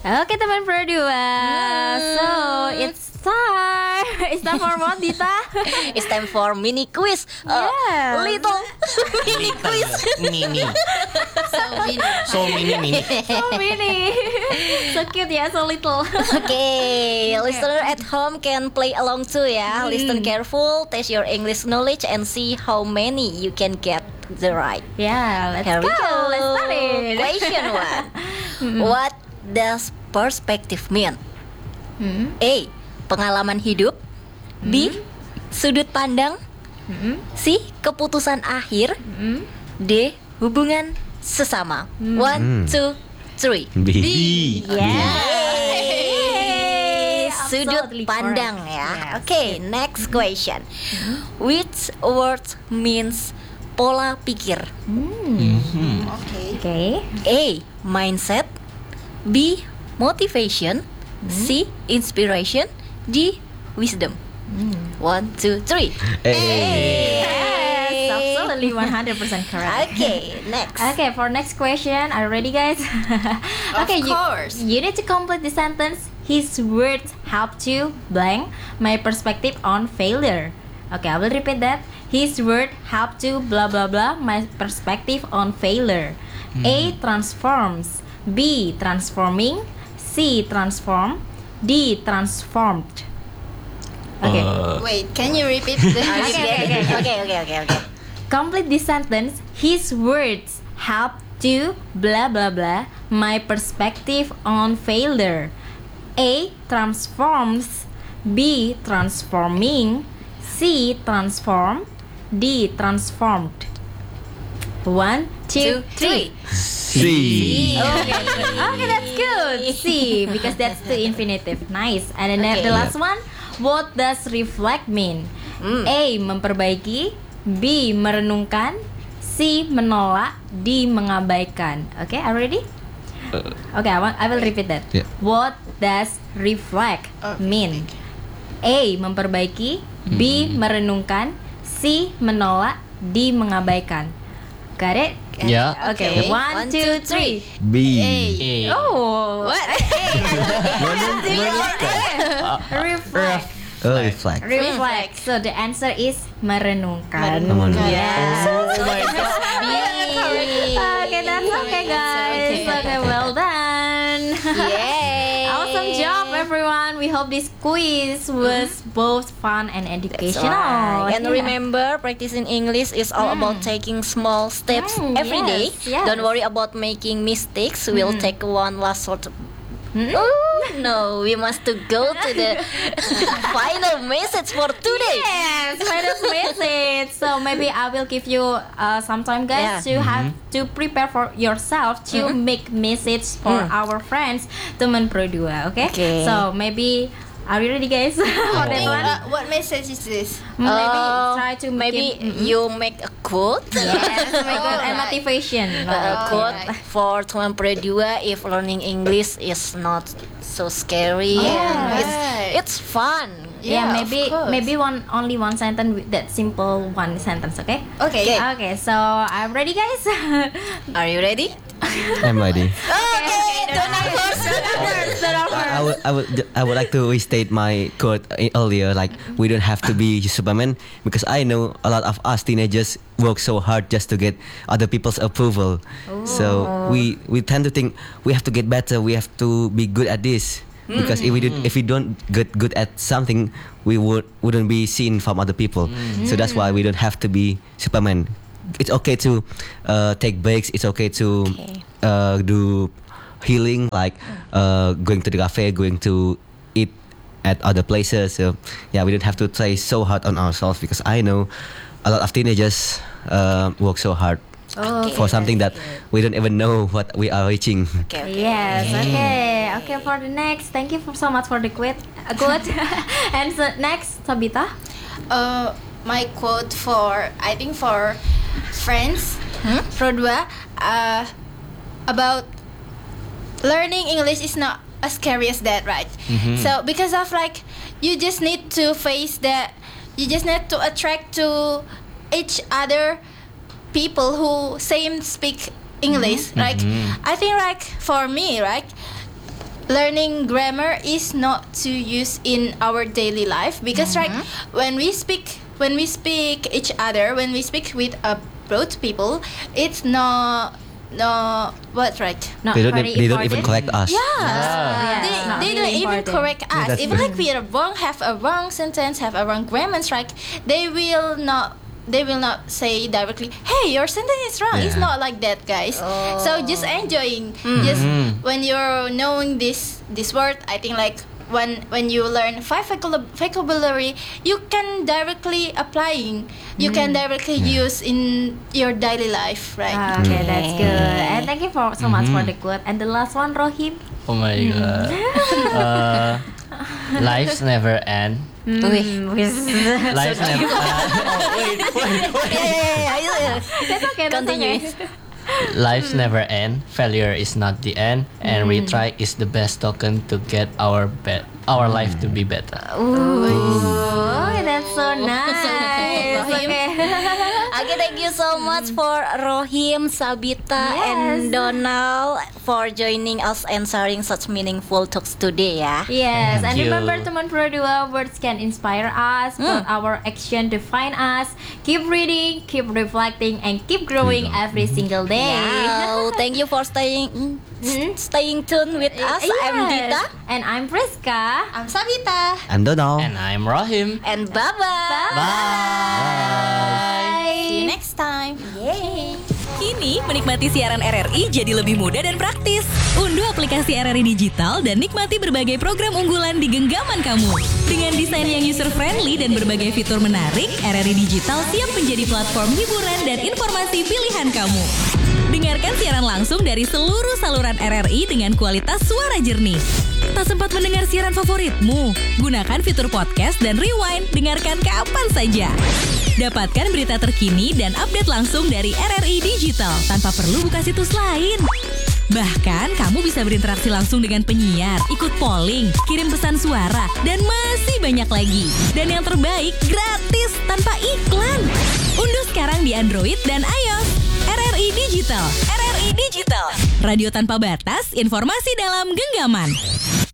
Oke teman berdua, so it's time. It's time for what, Dita? It's time for mini quiz. Yes. Little mini quiz. Mini. So mini. So mini, so cute ya, so little. Okay, listener at home can play along too ya. Listen careful, test your English knowledge and see how many you can get the right. Yeah, let's Here we go. go. Let's start it. Question 1. What does perspective mean? A. Pengalaman hidup. B. Sudut pandang. C. Keputusan akhir. D. Hubungan sesama. 1, 2, 3. B. Yay! Sudut Absolutely pandang correct. ya. Yes. Okay, next question. Which word means pola pikir? Okay. A. Mindset. B. Motivation. C. Inspiration. D. Wisdom. 1, 2, 3. Yes, absolutely 100% correct. Okay, next. Okay, for next question, are you ready, guys? Okay, course. You need to complete the sentence. His words help to blank my perspective on failure. Okay, I will repeat that. His word help to blah blah blah my perspective on failure. A. Transforms. B. Transforming. C. Transform. D. Transformed. Okay. Wait, can you repeat the Okay. Complete the sentence. His words help to blah blah blah my perspective on failure. A. Transforms. B. Transforming. C. Transform. D. Transformed. 1, 2, 3. C. Okay, that's good. C, because that's the infinitive. Nice. And then the last one. What does reflect mean? A. Memperbaiki. B. Merenungkan. C. Menolak. D. Mengabaikan. Okay, are you ready? Okay, I will repeat that. Yeah. What does reflect mean? A. Memperbaiki. B. Merenungkan. C. Menolak. D. Mengabaikan. Got it? Yeah. Okay, 1, 2, 3. B. Oh, What? reflect. Oh, reflect. Reflect. So the answer is merenungkan. Merenungkan. Yes. Oh my God. Okay, that's okay, guys. Okay, well done. Yay! Awesome job, everyone. We hope this quiz was both fun and That's educational. right. And Yeah. remember, practicing English is all about taking small steps every day. yes. Don't worry about making mistakes. We'll take one last sort of. Oh no, we must to go to the final message for today. Yes, final message. So maybe I will give you some time, guys, to have to prepare for yourself to make message for our friends, teman pro dua. Okay? Okay. So maybe are you ready, guys? For that one? What message is this? Maybe try to make Maybe it, you make a quote. yes, make it and motivation. A quote right. for teman pro dua if learning English is not so scary and right. it's fun. Yeah, Yeah, of course. maybe only one sentence with that simple one sentence. Okay. Okay. Okay. So I'm ready, guys. Are you ready? I'm ready. Okay, don't I would like to restate my quote earlier. Like, we don't have to be Superman, because I know a lot of us teenagers work so hard just to get other people's approval. So we tend to think we have to get better. We have to be good at this. Because if we don't get good at something, we wouldn't be seen from other people. So that's why we don't have to be Superman. It's okay to take breaks. It's okay to do healing, like going to the cafe, going to eat at other places. So yeah, we don't have to try so hard on ourselves, because I know a lot of teenagers work so hard for something that we don't even know what we are reaching. Okay. Yes. Okay. For the next, thank you so much for the quote. And so next, Sabita. My quote for friends pro dua about learning English is not as scary as that, right? So because of like you just need to face that, you just need to attract to each other people who same speak English. Like I think like for me, right, learning grammar is not to use in our daily life because right when we speak each other, when we speak with abroad people, it's not what right. Not They don't very even important. correct us. Yeah, not they really don't even important. correct us. that's Even good. like we are wrong, have a wrong sentence, have a wrong grammar strike, they will not say directly, hey, your sentence is wrong. It's Yeah. not like that, guys. So just enjoying, just when you're knowing this word, I think like when you learn 5 vocabulary, you can directly applying, you can directly use in your daily life, right? Okay, that's good. And thank you so much for the quote. And the last one, Rohim. Oh my god. Lives never end. Lives never. Yeah. That's okay. That's Continue. okay. Lives never end. Failure is not the end, and retry is the best token to get our life to be better. Oh, that's so nice. Rohim. Okay, thank you so much for Rohim, Sabita, and Donald for joining us and sharing such meaningful talks today ya. Yes, and Thank you. remember teman Pro 2, words can inspire us, but our action define us. Keep reading, keep reflecting, and keep growing every single day. Wow, thank you for staying tuned with us. I'm Dita, And I'm Priska. I'm Sabita. And Donald. And I'm Rohim. and bye-bye. See you next time. Yay. Kini menikmati siaran RRI jadi lebih mudah dan praktis. Unduh aplikasi RRI Digital dan nikmati berbagai program unggulan di genggaman kamu. Dengan desain yang user-friendly dan berbagai fitur menarik, RRI Digital siap menjadi platform hiburan dan informasi pilihan kamu. Dengarkan siaran langsung dari seluruh saluran RRI dengan kualitas suara jernih. Tak sempat mendengar siaran favoritmu? Gunakan fitur podcast dan rewind, dengarkan kapan saja. Dapatkan berita terkini dan update langsung dari RRI Digital tanpa perlu buka situs lain. Bahkan kamu bisa berinteraksi langsung dengan penyiar, ikut polling, kirim pesan suara, dan masih banyak lagi. Dan yang terbaik, gratis tanpa iklan. Unduh sekarang di Android dan iOS. RRI Digital. RRI Digital. Radio tanpa batas, informasi dalam genggaman.